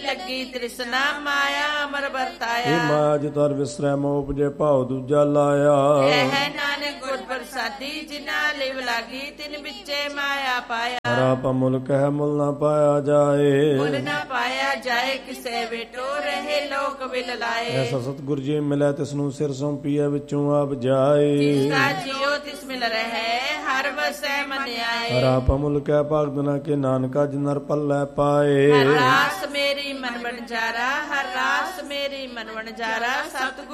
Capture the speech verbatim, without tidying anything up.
ਲੱਗੀ ਤ੍ਰਿਸ਼ਨਾ ਮਾਇਆ ਅਮਰ ਇਹ ਵਰਤਾਇਆ। ਮਾਇਆ ਜਿਤਰ ਵਿਸਰੈ ਮੋਹ ਉਪਜੇ ਭਾਉ ਦੂਜਾ ਲਾਇਆ। ਇਹ ਨਾਨਕ ਗੁਰ ਪ੍ਰਸਾਦੀ ਜਿਨਾ ਲਿਵ ਲਾਗੀ ਤਿਨ ਵਿੱਚੇ ਮਾਇਆ ਪਾਇਆ। ਹਰਾ ਪਮੁਲ ਕਹਿ ਮੁਲ ਨਾ ਪਾਇਆ ਜਾਏ। ਮੁਲ ਨਾ ਪਾਇਆ ਜਾਏ ਕਿਸੇ ਵੇਟੋ ਰਹੇ ਲੋਕ ਵਿਲ ਲਾਏ। ਐਸਾ ਸਤਿਗੁਰ ਜੀ ਮਿਲੈ ਤਿਸਨੂੰ ਸਿਰ ਸੌਂਪੀਐ ਵਿੱਚੋਂ ਆਪ ਜਾਏ। ਜਿਸਕਾ ਜਿਉ ਤਿਸ ਮਿਲ ਰਹੇ ਹਰ ਵਸੈ ਮਨ ਆਏ। ਹਰਾ ਪਮੁਲ ਕਹਿ ਭਗਤ ਨਾ ਕੇ ਨਾਨਕਾ ਜਿਨਰ ਪੱਲੇ ਪਾਏ। ਹਰ ਰਾਸ ਮੇਰੀ ਮਨ ਵਣਜਾਰਾ ਹਰ ਰਾਸ ਮੇਰੀ ਮਨ ਵਣਜਾਰਾ ਸਤਿਗੁਰ